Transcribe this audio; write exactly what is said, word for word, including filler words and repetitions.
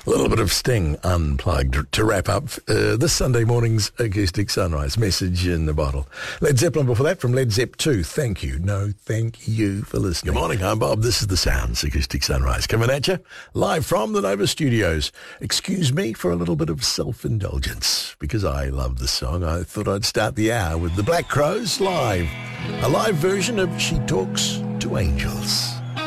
A little bit of Sting Unplugged to wrap up uh, this Sunday morning's Acoustic Sunrise. Message in the bottle. Led Zeppelin before that from Led Zepp two. Thank you. No, thank you for listening. Good morning, I'm Bob. This is the Sounds Acoustic Sunrise. Coming at you live from the Nova Studios. Excuse me for a little bit of self-indulgence. Because I love the song, I thought I'd start the hour with the Black Crows live. A live version of She Talks to Angels.